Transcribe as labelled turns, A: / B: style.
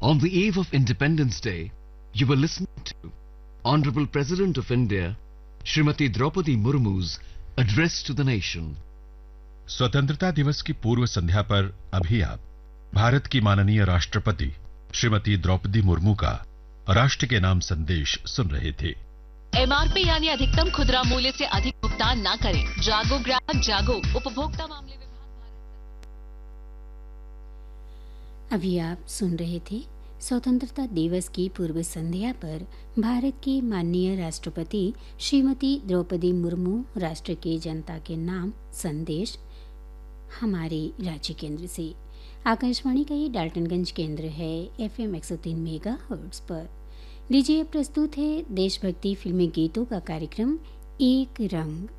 A: On the eve of Independence Day, you were listening to Honorable President of India, Srimati Draupadi Murmu's address to the nation.
B: स्वतंत्रता दिवस की पूर्व संध्या पर अभी आप भारत की माननीय राष्ट्रपति श्रीमती द्रौपदी मुर्मू का राष्ट्र के नाम संदेश सुन रहे थे।
C: MRP यानी अधिकतम खुदरा मूल्य से अधिक भुगतान ना करें। जागो ग्राहक जागो। उपभोक्ता मामले विभाग।
D: अभी आप सुन रहे थे स्वतंत्रता दिवस की पूर्व संध्या पर भारत की माननीय राष्ट्रपति श्रीमती द्रौपदी मुर्मू राष्ट्र की जनता के नाम संदेश हमारे रांची केंद्र से। आकाशवाणी का ये डाल्टनगंज केंद्र है FM 103 मेगाहर्ट्ज पर। लीजिए प्रस्तुत है देशभक्ति फिल्मी गीतों का कार्यक्रम एक रंग।